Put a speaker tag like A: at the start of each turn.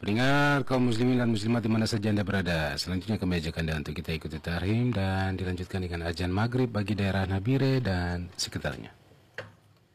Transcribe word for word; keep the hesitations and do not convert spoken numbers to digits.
A: Pendengar kaum muslimin dan muslimat di mana saja Anda berada, selanjutnya kami ajak Anda untuk kita ikuti tahrim dan dilanjutkan dengan azan maghrib bagi daerah Nabire dan sekitarnya.